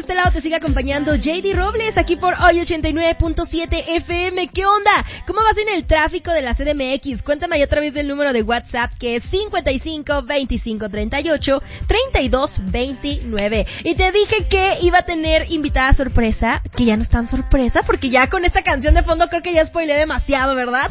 este lado te sigue acompañando JD Robles aquí por hoy 89.7 FM. ¿Qué onda? ¿Cómo vas en el tráfico de la CDMX? Cuéntame ahí a través del número de WhatsApp que es 55 25 38 32 29. Y te dije que iba a tener invitada sorpresa, que ya no es tan sorpresa porque ya con esta canción de fondo creo que ya spoileé demasiado, ¿verdad?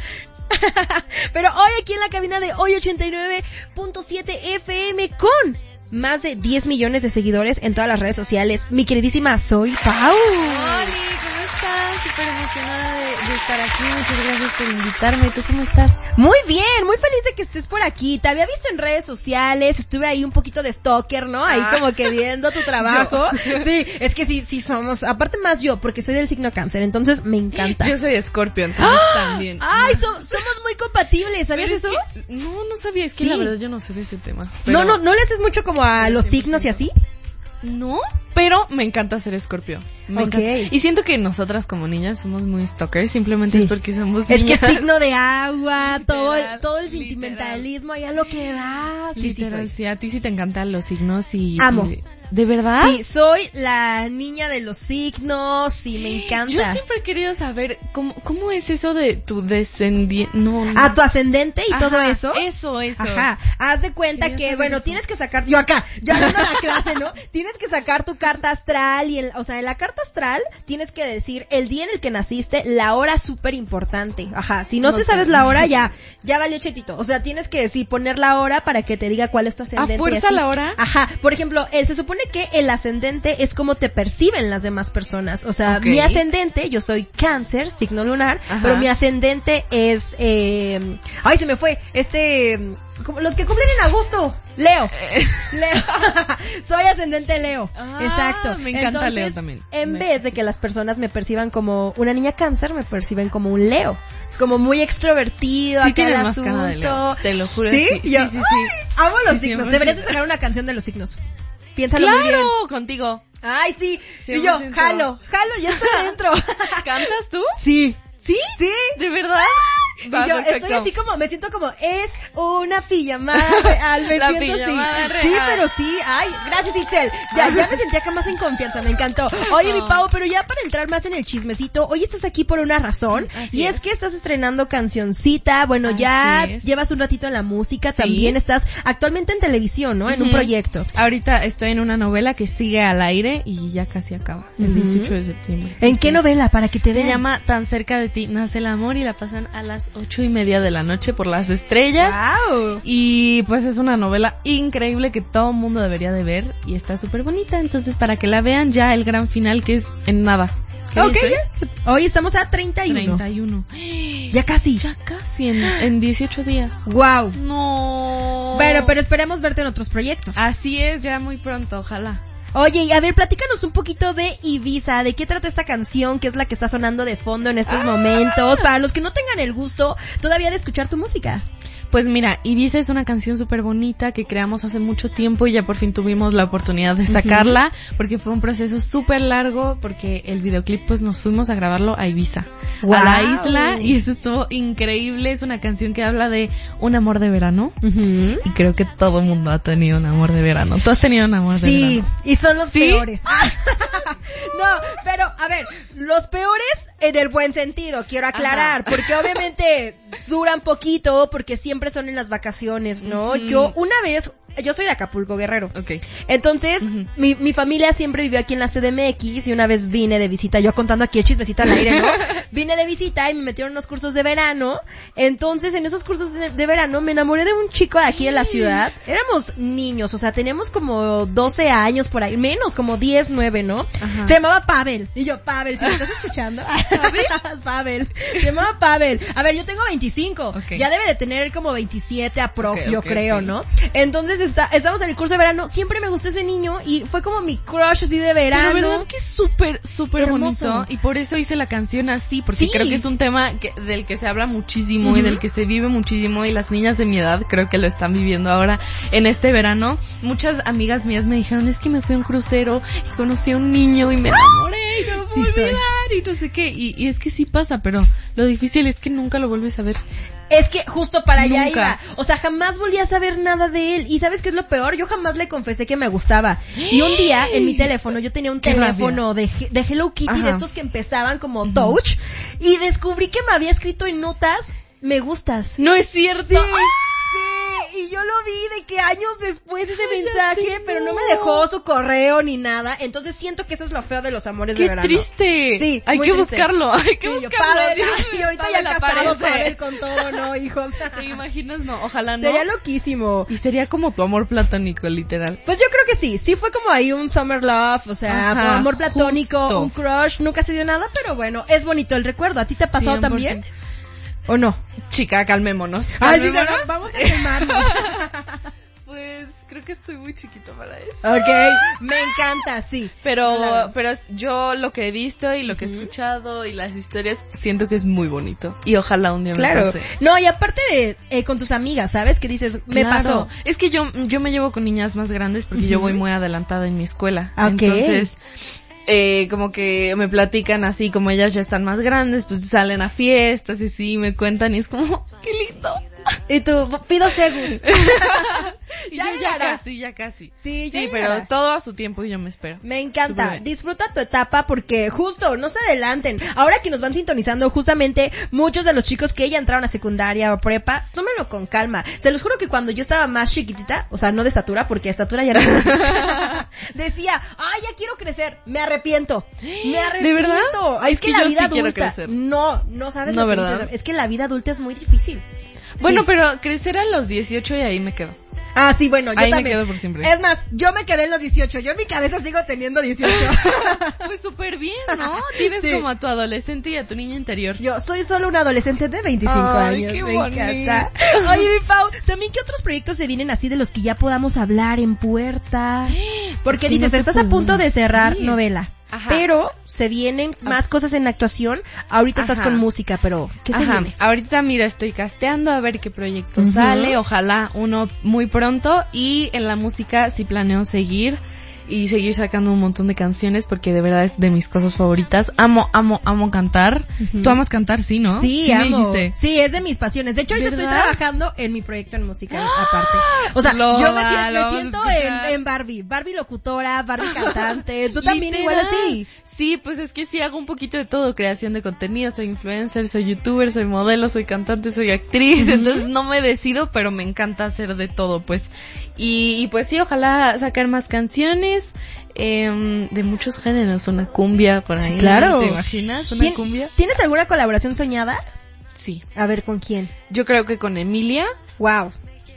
Pero hoy aquí en la cabina de hoy 89.7 FM con más de 10 millones de seguidores en todas las redes sociales. Mi queridísima Soy Pau. Hola, ¿cómo estás? Súper emocionada de estar aquí. Muchas gracias por invitarme. ¿Tú cómo estás? Muy bien, muy feliz de que estés por aquí. Te había visto en redes sociales, estuve ahí un poquito de stalker, ¿no? Ahí como que viendo tu trabajo. Sí, es que sí somos, aparte más yo, porque soy del signo Cáncer, entonces me encanta. Yo soy Escorpio, entonces también. Ay, somos muy compatibles, ¿sabías eso? No sabía, es que la verdad yo no sé de ese tema. Pero... No le haces mucho como a los signos y así. No, pero me encanta ser Escorpio. Me encanta. Y siento que nosotras como niñas somos muy stalkers, simplemente es porque somos niñas. Es que signo de agua, todo el sentimentalismo, allá lo que da. Sí, a ti sí te encantan los signos y... Amo. ¿De verdad? Sí, soy la niña de los signos y me encanta. Yo siempre he querido saber cómo es eso de tu descendiente. Tu ascendente y todo eso. Eso. Ajá. Haz de cuenta que, bueno, tienes que sacar, yo acá, ya dando la clase, ¿no? Tienes que sacar tu carta astral y en la carta astral tienes que decir el día en el que naciste, la hora súper importante. Ajá. Si no te sabes la hora, ya valió chetito. O sea, tienes que poner la hora para que te diga cuál es tu ascendente. ¿A fuerza la hora? Ajá. Por ejemplo, se supone que el ascendente es como te perciben las demás personas. O sea, mi ascendente, yo soy Cáncer, signo lunar, pero mi ascendente es, se me fue, como los que cumplen en agosto, Leo. Soy ascendente Leo. Exacto. Me encanta. Entonces, Leo también. En vez de que las personas me perciban como una niña Cáncer, me perciben como un Leo. Es como muy extrovertido, sí, acá el más asunto. cara de Leo. Te lo juro. ¿Sí? Sí. Ay, amo los signos. Deberías de sacar una canción de los signos. Piénsalo muy bien. Claro, contigo. Ay, sí. Y yo, jalo, ya estoy dentro. ¿Cantas tú? Sí. ¿Sí? Sí. ¿De verdad? Y yo estoy así como, me siento como, es una pijamada real, me la siento pijamada así. real. Sí, pero sí, ay, gracias Itzel, ya me sentía acá más en confianza, me encantó. Oye, mi Pau, pero ya para entrar más en el chismecito, hoy estás aquí por una razón, y es que estás estrenando cancioncita, bueno, ya llevas un ratito en la música, también estás actualmente en televisión, ¿no? En un proyecto. Ahorita estoy en una novela que sigue al aire y ya casi acaba, el 18 de septiembre. ¿En qué novela? Para que te vean. Se llama Tan cerca de ti nace el amor y la pasan a las 8:30 de la noche por Las Estrellas. ¡Wow! Y pues es una novela increíble que todo el mundo debería de ver y está súper bonita, entonces para que la vean ya el gran final que es en nada. Ok, hoy estamos a 31. Ya casi en 18 días. ¡Wow! No. Bueno, pero esperemos verte en otros proyectos. Así es, ya muy pronto, ojalá. Oye, y a ver, platícanos un poquito de Ibiza, ¿de qué trata esta canción? ¿Qué es la que está sonando de fondo en estos momentos? Para los que no tengan el gusto todavía de escuchar tu música. Pues mira, Ibiza es una canción súper bonita que creamos hace mucho tiempo y ya por fin tuvimos la oportunidad de sacarla, porque fue un proceso súper largo, porque el videoclip pues nos fuimos a grabarlo a Ibiza, a la isla, y eso estuvo increíble. Es una canción que habla de un amor de verano, y creo que todo el mundo ha tenido un amor de verano. ¿Tú has tenido un amor de verano? Sí, y son los peores. No, pero a ver, los peores en el buen sentido, quiero aclarar, porque obviamente duran poquito, porque siempre son en las vacaciones, ¿no? Yo soy de Acapulco, Guerrero. Okay. Entonces, mi familia siempre vivió aquí en la CDMX y una vez vine de visita, yo contando aquí el chismecito al aire, ¿no? Vine de visita y me metieron en unos cursos de verano. Entonces, en esos cursos de verano me enamoré de un chico de aquí de la ciudad. Éramos niños, o sea, teníamos como 12 años por ahí, menos, como 10, 9, ¿no? Ajá. Se llamaba Pavel. Y yo, Pavel, ¿si me estás escuchando? Pavel. Se llamaba Pavel. A ver, yo tengo 25. Okay. Ya debe de tener como 27 aprox, yo creo, ¿no? Entonces, estamos en el curso de verano, siempre me gustó ese niño y fue como mi crush así de verano. Pero verdad que es súper bonito y por eso hice la canción así, porque creo que es un tema del que se habla muchísimo y del que se vive muchísimo y las niñas de mi edad creo que lo están viviendo ahora en este verano. Muchas amigas mías me dijeron, es que me fui a un crucero y conocí a un niño y me enamoré y no me puedo olvidar y no sé qué, y es que sí pasa, pero lo difícil es que nunca lo vuelves a ver. Es que justo para allá Nunca. iba. O sea, jamás volví a saber nada de él. ¿Y sabes qué es lo peor? Yo jamás le confesé que me gustaba. Y un día, en mi teléfono, yo tenía un Qué teléfono de Hello Kitty, Ajá. de estos que empezaban como touch, y descubrí que me había escrito en notas, me gustas. No es cierto. Sí, sí, y yo lo vi de que años después ese mensaje, pero no me dejó su correo ni nada, entonces siento que eso es lo feo de los amores de Qué verano. triste. Sí, hay muy que triste. buscarlo, hay que Sí, yo, buscarlo. Pavel, Dios y mío, ahorita Pavel ya casado aparece. Pavel con todo, ¿no, hijos? ¿Te imaginas? No, ojalá no. Sería loquísimo. Y sería como tu amor platónico, literal. Pues yo creo que sí fue como ahí un summer love, o sea, Ajá, amor platónico, justo. un crush, nunca se dio nada, pero bueno, es bonito el recuerdo. ¿A ti te ha pasado 100%. también? ¿O no? Chica, calmémonos. Ay, sí, Calmémonos. vamos a quemarnos. Pues creo que estoy muy chiquito para eso. Ok, me encanta, sí. Pero, Claro. yo lo que he visto y lo que he escuchado y las historias siento que es muy bonito. Y ojalá un día me Claro. pase. No, y aparte de con tus amigas, ¿sabes? Que dices, me Claro. pasó. Es que yo me llevo con niñas más grandes porque yo voy muy adelantada en mi escuela. Ok. Entonces, como que me platican así, como ellas ya están más grandes, pues salen a fiestas y sí, me cuentan y es como, qué lindo. Y tú, pido segus. Y Ya yo llegará. ya casi. Sí, ya Sí, llegará. pero todo a su tiempo y yo me espero. Me encanta. Súper bien. Disfruta tu etapa porque justo, no se adelanten. Ahora que nos van sintonizando, justamente muchos de los chicos que ya entraron a secundaria o prepa, tómenlo con calma. Se los juro que cuando yo estaba más chiquitita, o sea, no de estatura, porque de estatura ya no. Decía, ay, ya quiero crecer. Me arrepiento. Me arrepiento. ¿De verdad? Ay, es Es que que la yo vida sí quiero adulta. crecer. No sabes No, lo que ¿verdad? dices. Es que la vida adulta es muy difícil. Bueno, Sí. pero crecer a los 18 y ahí me quedo. Ah, sí, bueno, yo Ahí me también. quedo por siempre. Es más, yo me quedé en los 18. Yo en mi cabeza sigo teniendo 18. Pues súper bien, ¿no? Tienes Sí. como a tu adolescente y a tu niña interior. Yo soy solo una adolescente de 25 Ay, años. qué me bonito. encanta. Oye, mi Pau, también qué otros proyectos se vienen así de los que ya podamos hablar en puerta. Porque Sí, dices, no te estás a punto de cerrar decir. novela. Ajá. Pero se vienen más cosas en la actuación. Ahorita estás Ajá. con música, pero ¿qué se Ajá, viene? ahorita mira, estoy casteando a ver qué proyecto Ujú. sale, ojalá uno muy pronto, y en la música sí planeo seguir y seguir sacando un montón de canciones porque de verdad es de mis cosas favoritas. Amo cantar. Ujú. Tú amas cantar, ¿sí, no? Sí, me amo. dijiste. Sí, es de mis pasiones. De hecho, ahorita estoy ¿Verdad? trabajando en mi proyecto en música, aparte. O sea, Lo yo me va, siento, lo vamos a escuchar. en Barbie. Barbie locutora, Barbie cantante. Tú también Literal. igual así. Sí, pues es que sí hago un poquito de todo, creación de contenido, soy influencer, soy youtuber, soy modelo, soy cantante, soy actriz, entonces no me decido, pero me encanta hacer de todo, pues. Y pues sí, ojalá sacar más canciones, de muchos géneros, una cumbia por ahí. Claro. ¿Te imaginas? ¿Una cumbia? ¿Tienes alguna colaboración soñada? Sí. A ver, ¿con quién? Yo creo que con Emilia, Wow.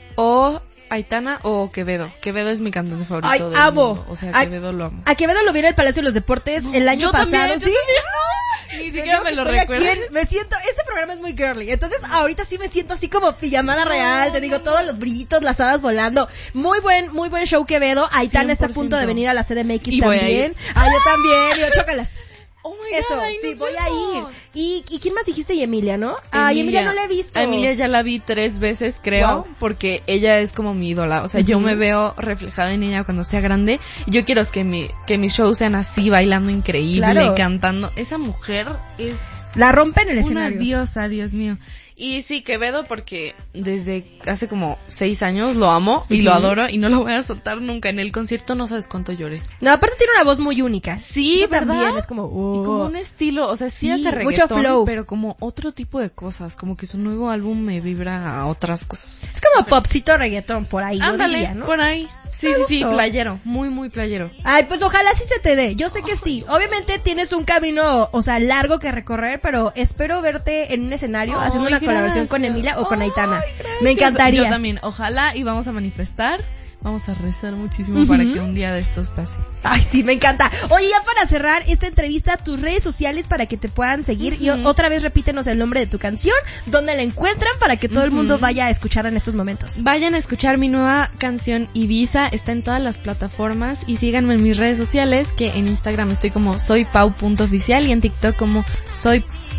o Aitana, o Quevedo. Quevedo es mi cantante favorito Ay, del amo. mundo. O sea, Ay, Quevedo lo amo. A Quevedo lo vi en el Palacio de los Deportes el año Yo pasado. también, yo ¿sí? también. Ni siquiera Yo me lo estoy aquí recuerdo. me siento, este programa es muy girly, entonces ahorita sí me siento así como pijamada real, te digo, todos los brillitos, las hadas volando. Muy buen show Quevedo. Aitana está a punto de 100%. venir a la CDMX Y voy a también. ir. Ah, yo también, yo chócalas. Oh my Eso, God, ahí sí, nos voy a ir. vemos. ¿Y quién más dijiste? Y Emilia, ¿no? Ay, Emilia no la he visto. A Emilia ya la vi 3 veces, creo, Wow. porque ella es como mi ídola. O sea, yo me veo reflejada en ella cuando sea grande. Y yo quiero que mis shows sean así, bailando increíble, Claro. cantando. Esa mujer es La rompe en el una escenario. diosa, Dios mío. Y sí, Quevedo, porque desde hace como 6 años lo amo y lo Ujú. adoro y no lo voy a soltar nunca. En el concierto no sabes cuánto lloré. No, aparte tiene una voz muy única. Sí, Eso ¿verdad? también es como, Y como un estilo, o sea, sí hace mucho reggaetón, flow. pero como otro tipo de cosas, como que su nuevo álbum me vibra a otras cosas. Es como popcito reggaetón por ahí, yo Ándale, diría, ¿no? por ahí. Sí, Me sí, sí, gustó. playero, muy playero. Ay, pues ojalá sí se te dé. Yo sé que sí. Obviamente tienes un camino, o sea, largo que recorrer, pero espero verte en un escenario haciendo Ay, una colaboración con gracias. Emilia o con Ay, Aitana. gracias. Me encantaría. Yo también, ojalá, y vamos a manifestar, vamos a rezar muchísimo para que un día de estos pase. Ay, sí, me encanta. Oye, ya para cerrar esta entrevista, tus redes sociales para que te puedan seguir. Y otra vez repítenos el nombre de tu canción, dónde la encuentran para que todo el mundo vaya a escucharla en estos momentos. Vayan a escuchar mi nueva canción Ibiza, está en todas las plataformas y síganme en mis redes sociales, que en Instagram estoy como soypau.oficial y en TikTok como soy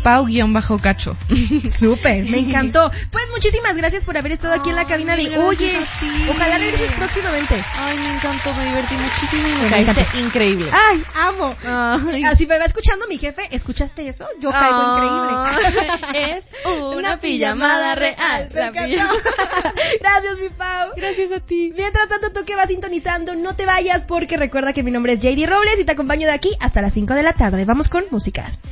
Pau-Cacho. Súper, me encantó. Pues muchísimas gracias por haber estado aquí en la cabina de Oye. Ojalá regreses próximamente. Ay, me encantó, me divertí muchísimo y me caíste increíble. Ay, amo. Ay. Así me va escuchando mi jefe, ¿escuchaste eso? Yo caigo increíble. Es una pijamada real. Gracias, mi Pau. Gracias a ti. Mientras tanto, tú que vas sintonizando, no te vayas porque recuerda que mi nombre es JD Robles y te acompaño de aquí hasta las 5 de la tarde. Vamos con música.